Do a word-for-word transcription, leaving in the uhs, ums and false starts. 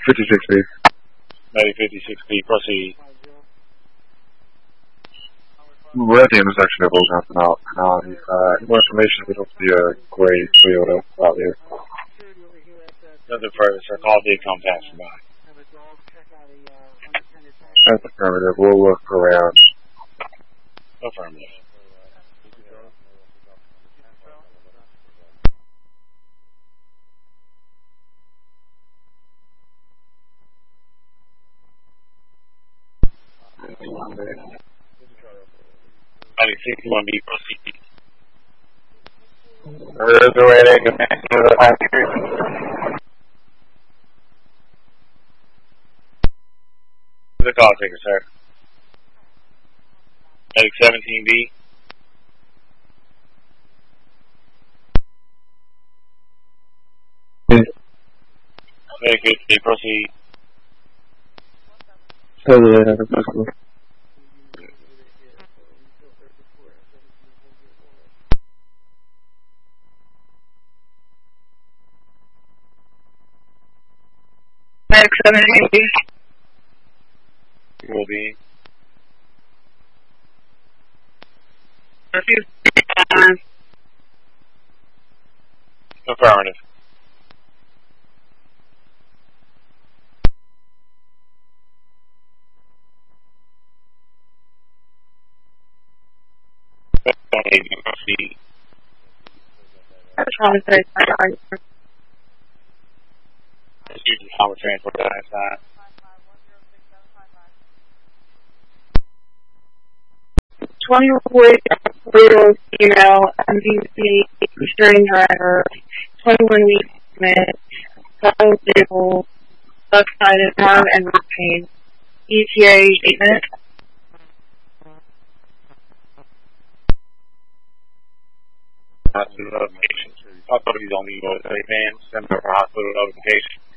fifty-six B. Medic fifty-six B, proceed. We're at the intersection of Old Johnson out now. Uh, more information, we don't see a gray Toyota out there. Nothing further, sir. Call Vidcom passing by. That's affirmative. We'll look around. Affirmative. Medic sixty-one B, proceed. There's a way they can make the last The call taker, sir. Medic seventeen B. Medic fifty B, proceed. So yeah, that's cool. Medic seventeen B. Will be. Affirmative. Proceed. That's wrong. Excuse me, how we're transport that side. twenty-one little female M D C restraining driver, twenty-one weeks commit, total vehicle, left-sided arm and rib pain. E T A eight minutes. Hospital notification. Authorities on the U S A van, send for hospital notification.